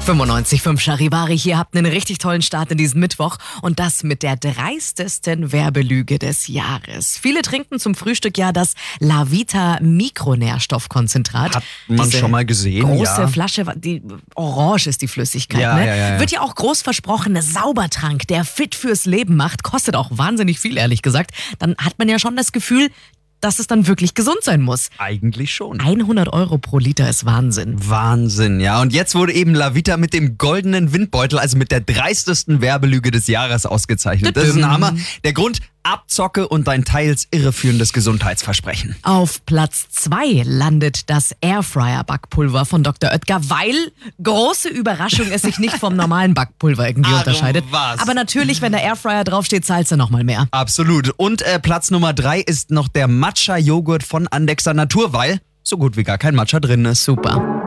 95.5 Charivari, hier habt einen richtig tollen Start in diesen Mittwoch und das mit der dreistesten Werbelüge des Jahres. Viele trinken zum Frühstück ja das Lavita Mikronährstoffkonzentrat. Hat man schon mal gesehen, große ja. Flasche, die orange ist die Flüssigkeit, Ja, ne? ja. Wird ja auch groß versprochen, ein Saubertrank, der fit fürs Leben macht, kostet auch wahnsinnig viel, ehrlich gesagt. Dann hat man ja schon das Gefühl, dass es dann wirklich gesund sein muss. Eigentlich schon. 100 € pro Liter ist Wahnsinn. Wahnsinn, ja. Und jetzt wurde eben Lavita mit dem goldenen Windbeutel, also mit der dreistesten Werbelüge des Jahres ausgezeichnet. Das ist ein Hammer. Der Grund, Abzocke und ein teils irreführendes Gesundheitsversprechen. Auf Platz 2 landet das Airfryer-Backpulver von Dr. Oetker, weil, große Überraschung, es sich nicht vom normalen Backpulver irgendwie unterscheidet. Was? Aber natürlich, wenn der Airfryer draufsteht, zahlst du nochmal mehr. Absolut. Und Platz Nummer 3 ist noch der Matcha-Joghurt von Andexer Natur, weil so gut wie gar kein Matcha drin ist. Super.